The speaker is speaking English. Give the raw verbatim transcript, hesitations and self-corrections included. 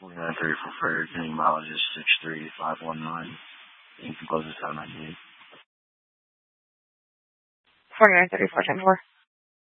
forty-nine thirty-four Freighter, getting mileage is six three five one nine. You can close this out ninety-eight. forty-nine thirty-four, ten four.